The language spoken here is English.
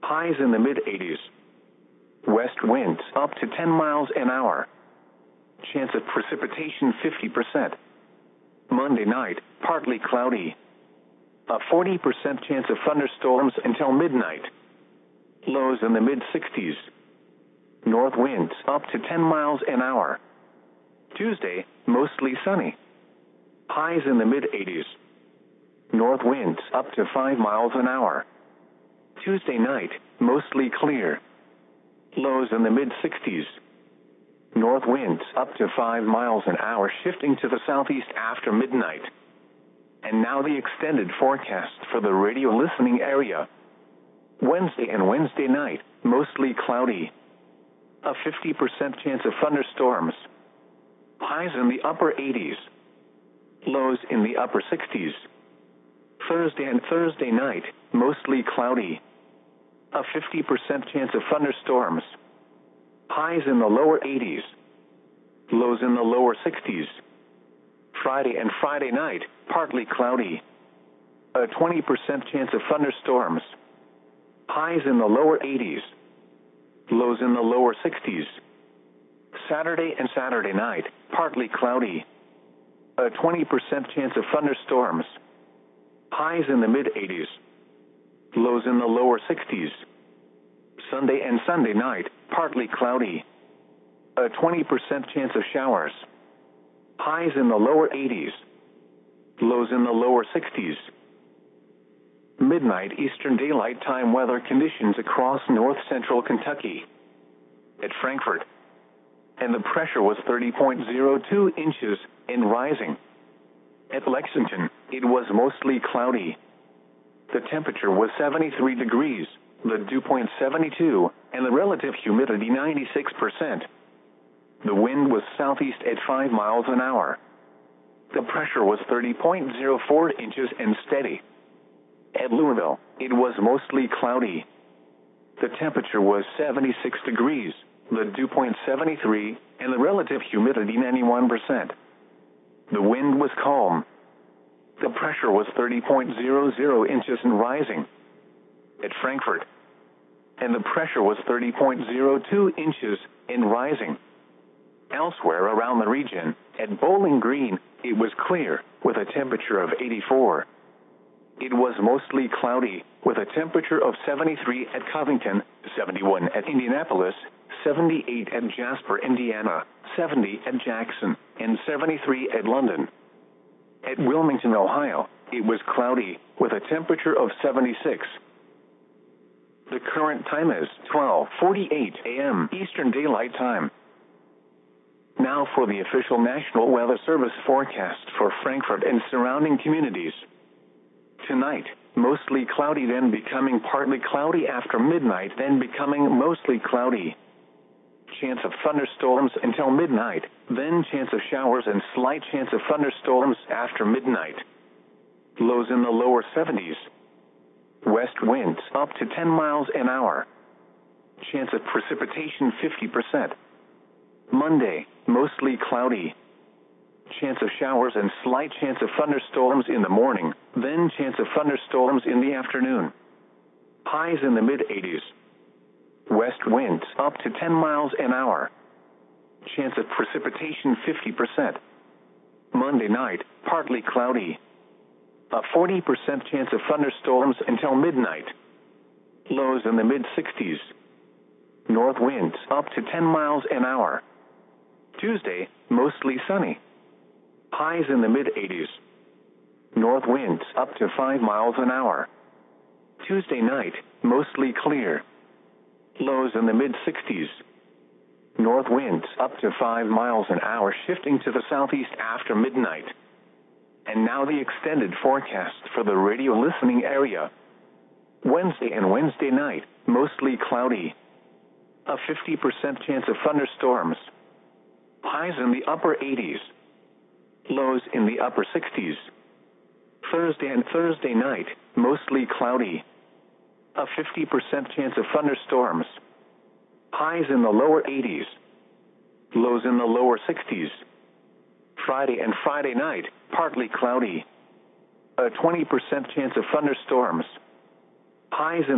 Highs in the mid-80s. West winds up to 10 miles an hour. Chance of precipitation 50%. Monday night, partly cloudy. A 40% chance of thunderstorms until midnight. Lows in the mid-60s. North winds up to 10 miles an hour. Tuesday, mostly sunny. Highs in the mid-80s. North winds up to 5 miles an hour. Tuesday night, mostly clear. Lows in the mid-60s. North winds up to 5 miles an hour, shifting to the southeast after midnight. And now the extended forecast for the radio listening area. Wednesday and Wednesday night, mostly cloudy. A 50% chance of thunderstorms. Highs in the upper 80s. Lows in the upper 60s. Thursday and Thursday night, mostly cloudy. A 50% chance of thunderstorms. Highs in the lower 80s. Lows in the lower 60s. Friday and Friday night, partly cloudy. A 20% chance of thunderstorms. Highs in the lower 80s. Lows in the lower 60s. Saturday and Saturday night, partly cloudy. A 20% chance of thunderstorms. Highs in the mid-80s. Lows in the lower 60s. Sunday and Sunday night, partly cloudy. A 20% chance of showers. Highs in the lower 80s. Lows in the lower 60s. Midnight Eastern Daylight Time weather conditions across north-central Kentucky. At Frankfort. And the pressure was 30.02 inches and rising. At Lexington, it was mostly cloudy. The temperature was 73 degrees, the dew point 72, and the relative humidity 96%. The wind was southeast at 5 miles an hour. The pressure was 30.04 inches and steady. At Louisville, it was mostly cloudy. The temperature was 76 degrees, the dew point 73, and the relative humidity 91%. The wind was calm. The pressure was 30.00 inches and rising. At Frankfort. And the pressure was 30.02 inches and rising. Elsewhere around the region, at Bowling Green, it was clear, with a temperature of 84. It was mostly cloudy, with a temperature of 73 at Covington, 71 at Indianapolis, 78 at Jasper, Indiana, 70 at Jackson, and 73 at London. At Wilmington, Ohio, it was cloudy, with a temperature of 76. The current time is 12:48 a.m. Eastern Daylight Time. Now for the official National Weather Service forecast for Frankfort and surrounding communities. Tonight, mostly cloudy, then becoming partly cloudy after midnight, then becoming mostly cloudy. Chance of thunderstorms until midnight, then chance of showers and slight chance of thunderstorms after midnight. Lows in the lower 70s. West winds up to 10 miles an hour. Chance of precipitation 50%. Monday, mostly cloudy. Chance of showers and slight chance of thunderstorms in the morning, then chance of thunderstorms in the afternoon. Highs in the mid-80s. West winds up to 10 miles an hour. Chance of precipitation 50%. Monday night, partly cloudy. A 40% chance of thunderstorms until midnight. Lows in the mid-60s. North winds up to 10 miles an hour. Tuesday, mostly sunny. Highs in the mid-80s. North winds up to 5 miles an hour. Tuesday night, mostly clear. Lows in the mid-60s. North winds up to 5 miles an hour, shifting to the southeast after midnight. And now the extended forecast for the radio listening area. Wednesday and Wednesday night, mostly cloudy. A 50% chance of thunderstorms. Highs in the upper 80s. Lows in the upper 60s. Thursday and Thursday night, mostly cloudy. A 50% chance of thunderstorms. Highs in the lower 80s. Lows in the lower 60s. Friday and Friday night, partly cloudy. A 20% chance of thunderstorms. Highs in